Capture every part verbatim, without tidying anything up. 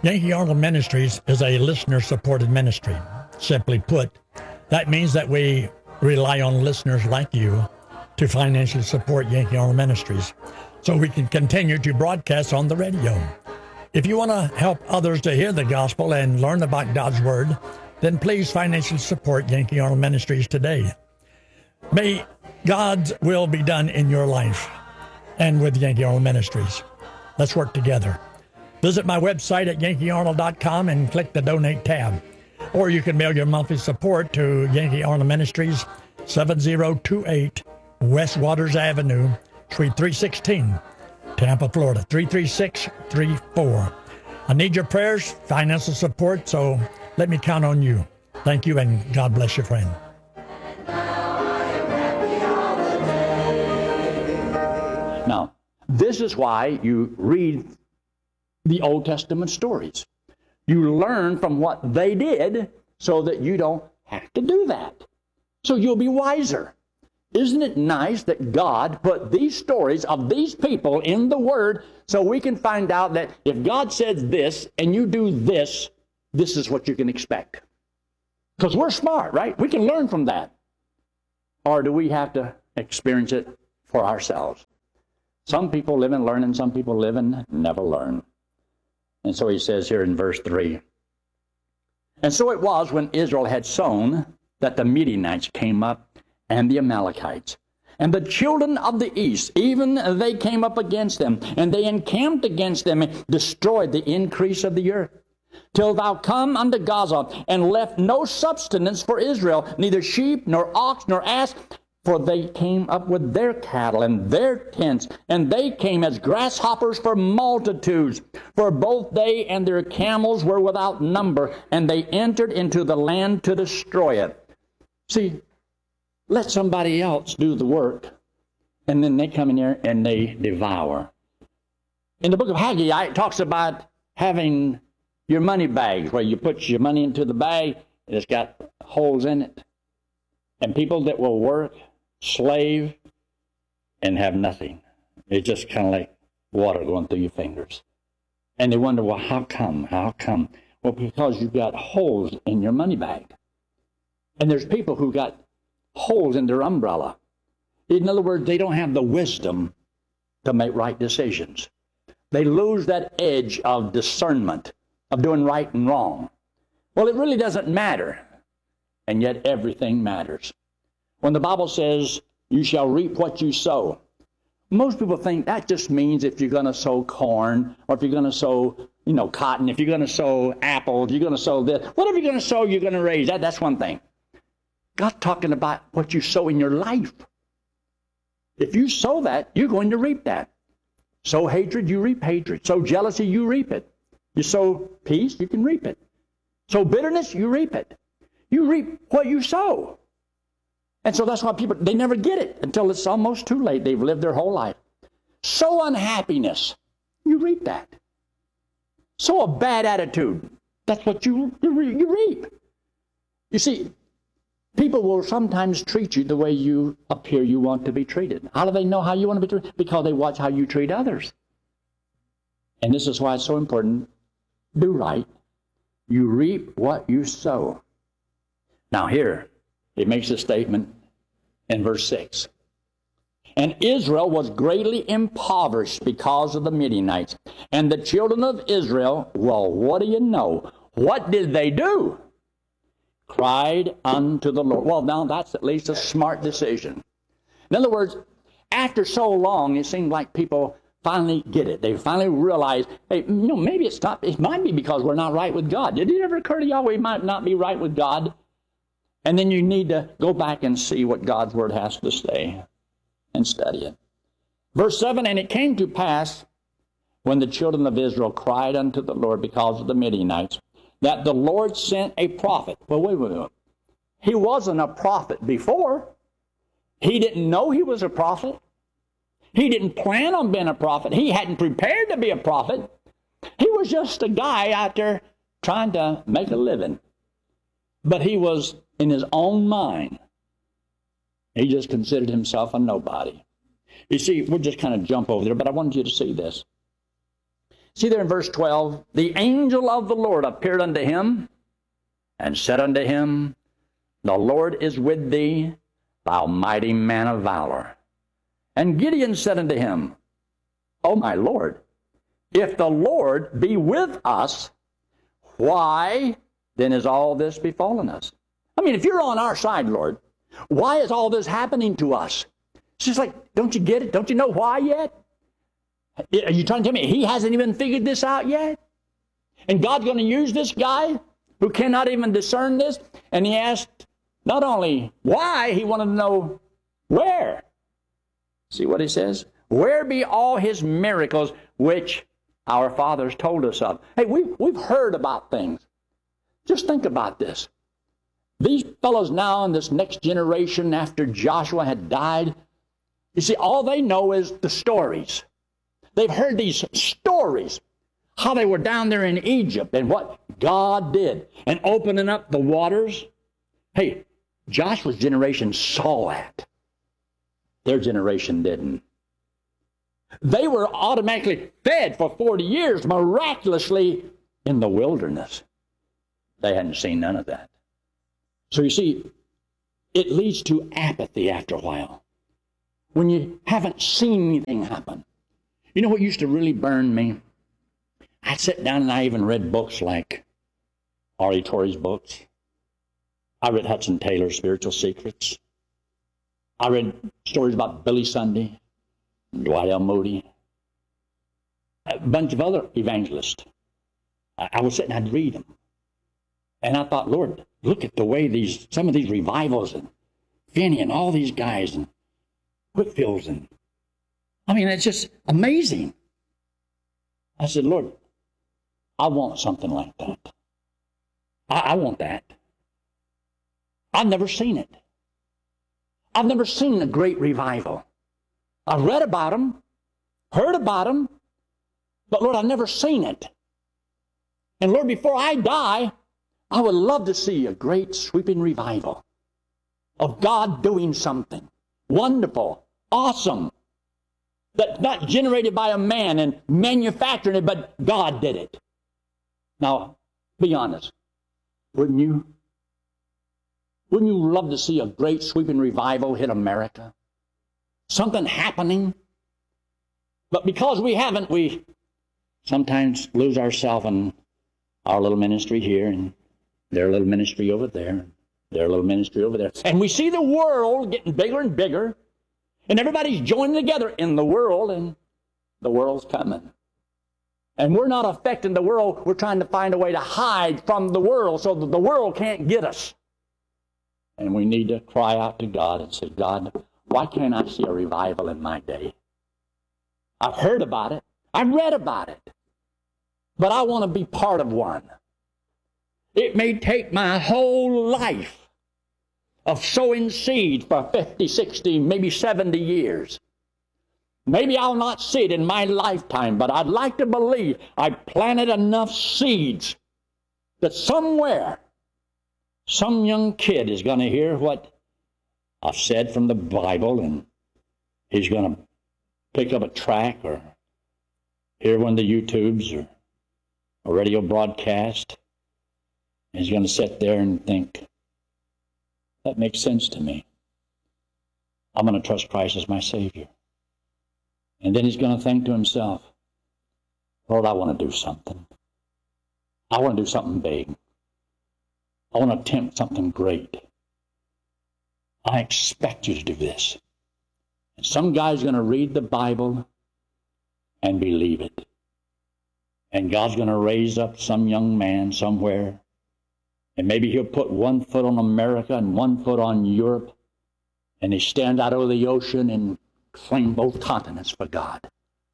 Yankee Arnold Ministries is a listener-supported ministry. Simply put, that means that we rely on listeners like you to financially support Yankee Arnold Ministries so we can continue to broadcast on the radio. If you want to help others to hear the gospel and learn about God's Word, then please financially support Yankee Arnold Ministries today. May God's will be done in your life and with Yankee Arnold Ministries. Let's work together. Visit my website at yankee arnold dot com and click the Donate tab. Or you can mail your monthly support to Yankee Arnold Ministries, seven oh two eight West Waters Avenue, Suite three sixteen, Tampa, Florida, three three six three four. I need your prayers, financial support, so let me count on you. Thank you, and God bless you, friend. Now, this is why you read the Old Testament stories. You learn from what they did so that you don't have to do that. So you'll be wiser. Isn't it nice that God put these stories of these people in the Word so we can find out that if God says this and you do this, this is what you can expect? Because we're smart, right? We can learn from that. Or do we have to experience it for ourselves? Some people live and learn, and some people live and never learn. And so he says here in verse three, and so it was when Israel had sown that the Midianites came up and the Amalekites. And the children of the east, even they came up against them, and they encamped against them and destroyed the increase of the earth. Till thou come unto Gaza, and left no substance for Israel, neither sheep, nor ox, nor ass, for they came up with their cattle and their tents, and they came as grasshoppers for multitudes. For both they and their camels were without number, and they entered into the land to destroy it. See, let somebody else do the work, and then they come in here and they devour. In the book of Haggai, it talks about having your money bags, where you put your money into the bag, and it's got holes in it. And people that will work, slave, and have nothing. It's just kind of like water going through your fingers. And they wonder, well, how come? How come? Well, because you've got holes in your money bag. And there's people who got holes in their umbrella. In other words, they don't have the wisdom to make right decisions. They lose that edge of discernment, of doing right and wrong. Well, it really doesn't matter. And yet everything matters. When the Bible says, you shall reap what you sow, most people think that just means if you're going to sow corn, or if you're going to sow, you know, cotton, if you're going to sow apples, you're going to sow this. Whatever you're going to sow, you're going to raise. That, that's one thing. God's talking about what you sow in your life. If you sow that, you're going to reap that. Sow hatred, you reap hatred. Sow jealousy, you reap it. You sow peace, you can reap it. Sow bitterness, you reap it. You reap what you sow. And so that's why people, they never get it until it's almost too late. They've lived their whole life. Sow unhappiness, you reap that. Sow a bad attitude, that's what you, you, you reap. You see, people will sometimes treat you the way you appear you want to be treated. How do they know how you want to be treated? Because they watch how you treat others. And this is why it's so important. Do right. You reap what you sow. Now here, it makes a statement in verse six. And Israel was greatly impoverished because of the Midianites. And the children of Israel, well, what do you know? What did they do? Cried unto the Lord. Well, now that's at least a smart decision. In other words, after so long, it seemed like people finally get it. They finally realize, hey, you know, maybe it's not, it might be because we're not right with God. Did it ever occur to y'all we might not be right with God? And then you need to go back and see what God's Word has to say and study it. Verse seven, and it came to pass when the children of Israel cried unto the Lord because of the Midianites, that the Lord sent a prophet. Well, wait a minute. He wasn't a prophet before. He didn't know he was a prophet. He didn't plan on being a prophet. He hadn't prepared to be a prophet. He was just a guy out there trying to make a living. But he was, in his own mind, he just considered himself a nobody. You see, we'll just kind of jump over there, but I wanted you to see this. See there in verse twelve, the angel of the Lord appeared unto him and said unto him, the Lord is with thee, thou mighty man of valor. And Gideon said unto him, O my Lord, if the Lord be with us, why then is all this befallen us? I mean, if you're on our side, Lord, why is all this happening to us? It's just like, don't you get it? Don't you know why yet? Are you trying to tell me he hasn't even figured this out yet? And God's going to use this guy who cannot even discern this? And he asked not only why, he wanted to know where. See what he says? Where be all his miracles which our fathers told us of? Hey, we've, we've heard about things. Just think about this. These fellows now in this next generation after Joshua had died, you see, all they know is the stories. They've heard these stories, how they were down there in Egypt and what God did and opening up the waters. Hey, Joshua's generation saw that. Their generation didn't. They were automatically fed for forty years miraculously in the wilderness. They hadn't seen none of that. So you see, it leads to apathy after a while. When you haven't seen anything happen. You know what used to really burn me? I'd sit down and I even read books like R E Torrey's books. I read Hudson Taylor's Spiritual Secrets. I read stories about Billy Sunday, Dwight L. Moody, a bunch of other evangelists. I, I would sit and I'd read them. And I thought, Lord, look at the way these, some of these revivals and Finney and all these guys and Whitfields and, I mean, it's just amazing. I said, Lord, I want something like that. I, I want that. I've never seen it. I've never seen a great revival. I've read about them, heard about them, but Lord, I've never seen it. And Lord, before I die, I would love to see a great sweeping revival of God doing something wonderful, awesome, that's not generated by a man and manufacturing it, but God did it. Now, be honest, wouldn't you? Wouldn't you love to see a great sweeping revival hit America? Something happening? But because we haven't, we sometimes lose ourselves in our little ministry here and their little ministry over there, their little ministry over there. And we see the world getting bigger and bigger, and everybody's joining together in the world, and the world's coming. And we're not affecting the world. We're trying to find a way to hide from the world so that the world can't get us. And we need to cry out to God and say, God, why can't I see a revival in my day? I've heard about it. I've read about it. But I want to be part of one. It may take my whole life of sowing seeds for fifty, sixty, maybe seventy years. Maybe I'll not see it in my lifetime, but I'd like to believe I've planted enough seeds that somewhere some young kid is going to hear what I've said from the Bible, and he's going to pick up a track or hear one of the YouTubes or a radio broadcast. And he's going to sit there and think, that makes sense to me. I'm going to trust Christ as my Savior. And then he's going to think to himself, Lord, I want to do something. I want to do something big. I want to attempt something great. I expect you to do this. And some guy's going to read the Bible and believe it. And God's going to raise up some young man somewhere. And maybe he'll put one foot on America and one foot on Europe. And he stand out over the ocean and claim both continents for God.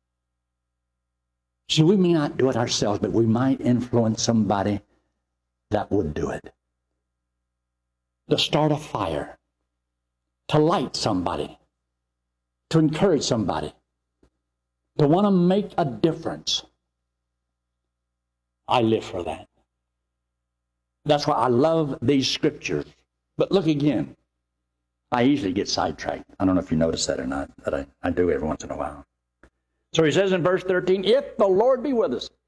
See, we may not do it ourselves, but we might influence somebody that would do it. To start a fire, to light somebody, to encourage somebody, to want to make a difference. I live for that. That's why I love these scriptures. But look again. I easily get sidetracked. I don't know if you notice that or not, but I, I do every once in a while. So he says in verse thirteen, if the Lord be with us,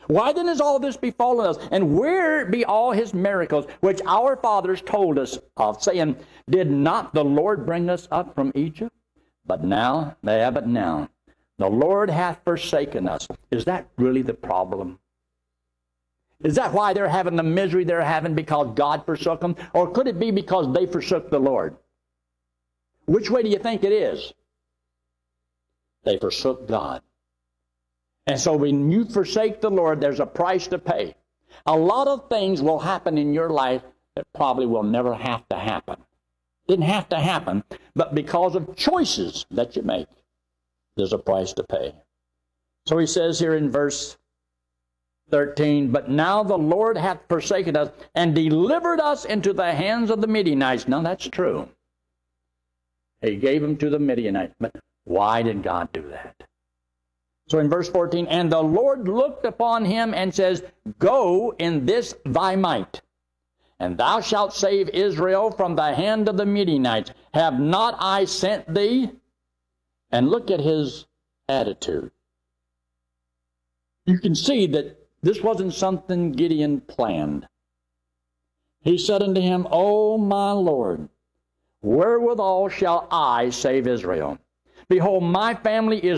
Why then is all this befallen us? And where be all his miracles, which our fathers told us of, saying, did not the Lord bring us up from Egypt? But now, yeah, but now, the Lord hath forsaken us. Is that really the problem? Is that why they're having the misery they're having, because God forsook them? Or could it be because they forsook the Lord? Which way do you think it is? They forsook God. And so when you forsake the Lord, there's a price to pay. A lot of things will happen in your life that probably will never have to happen. Didn't have to happen, but because of choices that you make, there's a price to pay. So he says here in verse thirteen, but now the Lord hath forsaken us and delivered us into the hands of the Midianites. Now that's true. He gave them to the Midianites. But why did God do that? So in verse fourteen, and the Lord looked upon him and says, go in this thy might, and thou shalt save Israel from the hand of the Midianites. Have not I sent thee? And look at his attitude. You can see that this wasn't something Gideon planned. He said unto him, O my Lord, wherewithal shall I save Israel? Behold, my family is